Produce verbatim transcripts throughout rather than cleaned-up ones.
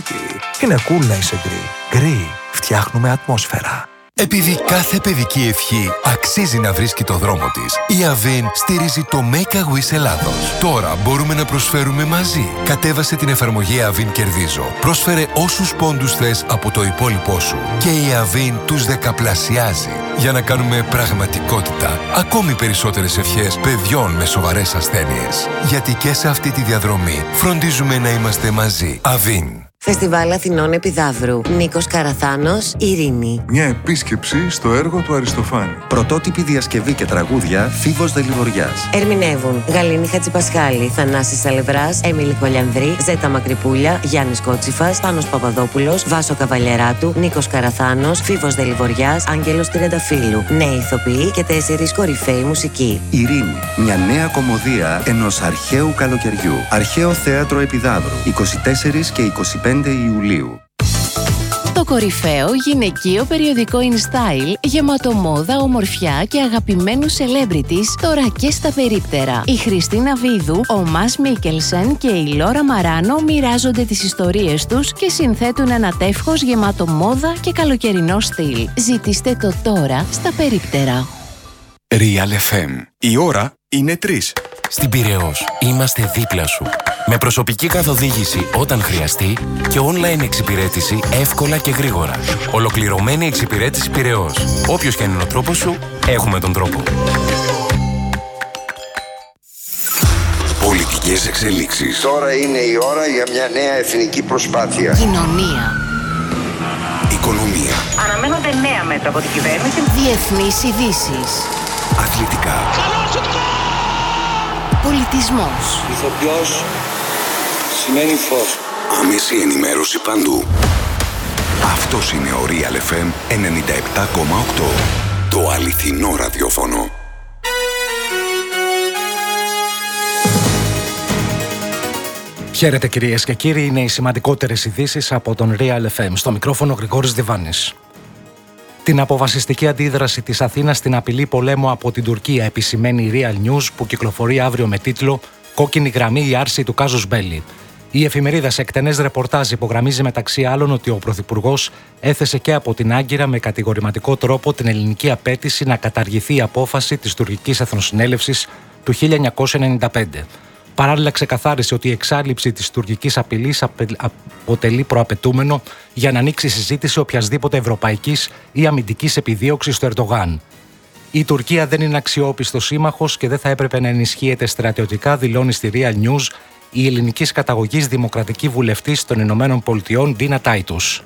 σπίτι. Είναι cool να είσαι γκρι. Γκρι. Φτιάχνουμε ατμόσφαιρα. Επειδή κάθε παιδική ευχή αξίζει να βρίσκει το δρόμο της, η Avin στηρίζει το Make a Wish Ελλάδος. Τώρα μπορούμε να προσφέρουμε μαζί. Κατέβασε την εφαρμογή Avin Κερδίζω. Πρόσφερε όσους πόντους θες από το υπόλοιπό σου. Και η Avin τους δεκαπλασιάζει. Για να κάνουμε πραγματικότητα ακόμη περισσότερες ευχές παιδιών με σοβαρές ασθένειες. Γιατί και σε αυτή τη διαδρομή φροντίζουμε να είμαστε μαζί. Avin. Φεστιβάλ Αθηνών Επιδαύρου. Νίκος Καραθάνος, Ειρήνη. Μια επίσκεψη στο έργο του Αριστοφάνη. Πρωτότυπη διασκευή και τραγούδια Φίβος Δελιβοριάς. Ερμηνεύουν Γαλήνη Χατζηπασχάλη, Θανάσης Σαλευράς, Έμιλη Κολιανδρή, Ζέτα Μακρυπούλια, Γιάννης Κότσιφας, Πάνος Παπαδόπουλος, Βάσο Καβαλιεράτου, Νίκος Καραθάνος, Φίβος Δελιβοριάς, Άγγελος Τριανταφύλου. Νέοι ηθοποιοί και τέσσερις κορυφαίοι μουσικοί. Ειρήνη. Μια νέα κωμωδία ενός αρχαίου καλοκαιριού. Αρχαίο Θέατρο Επιδαύρου. είκοσι τέσσερις και είκοσι πέντε Ιουλίου. Το κορυφαίο γυναικείο περιοδικό InStyle, γεμάτο μόδα, ομορφιά και αγαπημένους celebrities, τώρα και στα περίπτερα. Η Χριστίνα Βίδου, ο Μας Μίκελσεν και η Λόρα Μαράνο μοιράζονται τις ιστορίες τους και συνθέτουν ένα τεύχος γεμάτο μόδα και καλοκαιρινό στυλ. Ζητήστε το τώρα στα περίπτερα. Real εφ εμ. Η ώρα είναι τρεις. Στην Πειραιώς είμαστε δίπλα σου. Με προσωπική καθοδήγηση όταν χρειαστεί και online εξυπηρέτηση εύκολα και γρήγορα. Ολοκληρωμένη εξυπηρέτηση Πειραιώς. Όποιος και αν είναι ο τρόπος σου, έχουμε τον τρόπο. Πολιτικές εξελίξεις. Τώρα είναι η ώρα για μια νέα εθνική προσπάθεια. Κοινωνία. Οικονομία. Αναμένονται νέα μέτρα από την κυβέρνηση. Διεθνείς ειδήσεις. Αθλητικά. Πολιτισμός. Ηθοποιός σημαίνει φως. Άμεση ενημέρωση παντού. Αυτός είναι ο Real εφ εμ ενενήντα επτά κόμμα οκτώ. Το αληθινό ραδιόφωνο. Χαίρετε κυρίες και κύριοι, είναι οι σημαντικότερες ειδήσεις από τον Real εφ εμ. Στο μικρόφωνο Γρηγόρης Διβάνης. Την αποφασιστική αντίδραση της Αθήνας στην απειλή πολέμου από την Τουρκία επισημαίνει η Real News, που κυκλοφορεί αύριο με τίτλο «Κόκκινη γραμμή, η άρση του κάζους μπέλι». Η εφημερίδα σε εκτενές ρεπορτάζ υπογραμμίζει μεταξύ άλλων ότι ο Πρωθυπουργός έθεσε και από την Άγκυρα με κατηγορηματικό τρόπο την ελληνική απέτηση να καταργηθεί η απόφαση της τουρκικής εθνοσυνέλευσης του χίλια εννιακόσια ενενήντα πέντε. Παράλληλα, ξεκαθάρισε ότι η εξάλληψη της τουρκικής απειλής αποτελεί προαπαιτούμενο για να ανοίξει συζήτηση οποιασδήποτε ευρωπαϊκής ή αμυντικής επιδίωξης του Ερντογάν. Η Τουρκία δεν είναι αξιόπιστος σύμμαχος και δεν θα έπρεπε να ενισχύεται στρατιωτικά, δηλώνει στη Real News η ελληνικής καταγωγής δημοκρατική βουλευτής των Ηνωμένων Πολιτειών Ντίνα Τάιτους.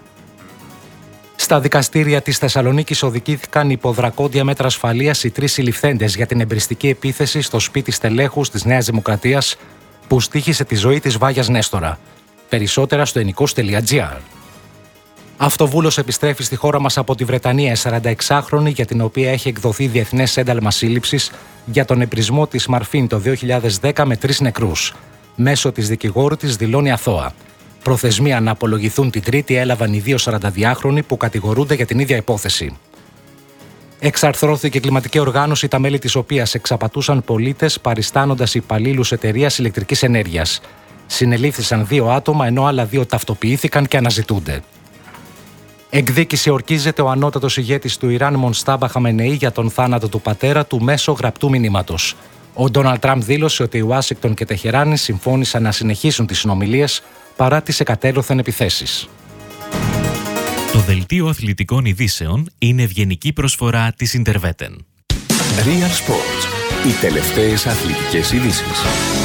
Στα δικαστήρια της Θεσσαλονίκης οδηγήθηκαν υπό δρακόντια μέτρα ασφαλείας οι τρεις συλληφθέντες για την εμπριστική επίθεση στο σπίτι στελέχους της Νέας Δημοκρατίας που στοίχησε τη ζωή της Βάγιας Νέστορα. Περισσότερα στο ενικός τελεία τζι άρ. Αυτοβούλος επιστρέφει στη χώρα μας από τη Βρετανία, σαρανταεξάχρονη, για την οποία έχει εκδοθεί διεθνές ένταλμα σύλληψης για τον εμπρισμό της Μαρφίν το δύο χιλιάδες δέκα με τρεις νεκρούς. Μέσω της δικηγόρου της δηλώνει αθώα. Προθεσμία να απολογηθούν την Τρίτη έλαβαν οι δύο σαρανταδυάχρονοι που κατηγορούνται για την ίδια υπόθεση. Εξαρθρώθηκε κλιματική οργάνωση, τα μέλη της οποίας εξαπατούσαν πολίτες παριστάνοντας υπαλλήλους εταιρείας ηλεκτρικής ενέργειας. Συνελήφθησαν δύο άτομα, ενώ άλλα δύο ταυτοποιήθηκαν και αναζητούνται. Εκδίκηση ορκίζεται ο ανώτατος ηγέτης του Ιράν Μονστάμπα Χαμενεή για τον θάνατο του πατέρα του μέσω γραπτού μηνύματος. Ο Ντόναλντ Τραμπ δήλωσε ότι η Ουάσιγκτον και Τεχεράνη συμφώνησαν να συνεχίσουν τις συνομιλίες παρά τις εκατέρωθεν επιθέσεις. Το δελτίο αθλητικών ειδήσεων είναι ευγενική προσφορά της Interveten. Real Sports. Οι τελευταίες αθλητικές ειδήσεις.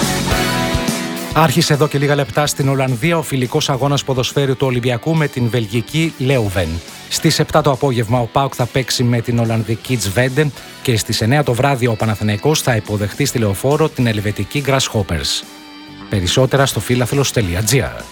Άρχισε εδώ και λίγα λεπτά στην Ολλανδία ο φιλικός αγώνας ποδοσφαίριου του Ολυμπιακού με την βελγική Λέουβεν. Στις επτά το απόγευμα ο ΠΑΟΚ θα παίξει με την Ολλανδική Τσβέντε και στις εννέα το βράδυ ο Παναθηναϊκός θα υποδεχτεί στη Λεωφόρο την ελβετική Grasshoppers. Περισσότερα στο φίλαθλος τελεία τζι άρ.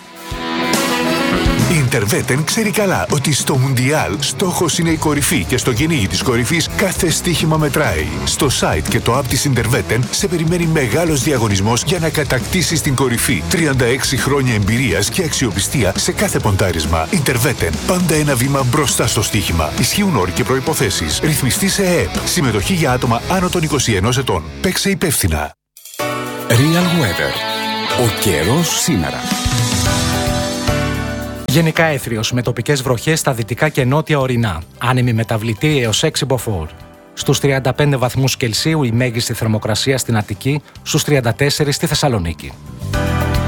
Η Interveten ξέρει καλά ότι στο Μουντιάλ στόχος είναι η κορυφή και στο κυνήγι της κορυφής κάθε στοίχημα μετράει. Στο site και το app της Interveten σε περιμένει μεγάλος διαγωνισμός για να κατακτήσεις την κορυφή. τριάντα έξι χρόνια εμπειρίας και αξιοπιστία σε κάθε ποντάρισμα. Interveten. Πάντα ένα βήμα μπροστά στο στοίχημα. Ισχύουν όροι και προϋποθέσεις. Ρυθμιστή σε ΕΕΠ. Συμμετοχή για άτομα άνω των είκοσι ενός ετών. Παίξε υπεύθυνα. Real Weather. Ο καιρός σήμερα. Γενικά έθριος με τοπικές βροχές στα δυτικά και νότια ορεινά. Άνεμη μεταβλητή έως έξι μποφόρ. Στους τριάντα πέντε βαθμούς Κελσίου η μέγιστη θερμοκρασία στην Αττική, στους τριάντα τέσσερα στη Θεσσαλονίκη.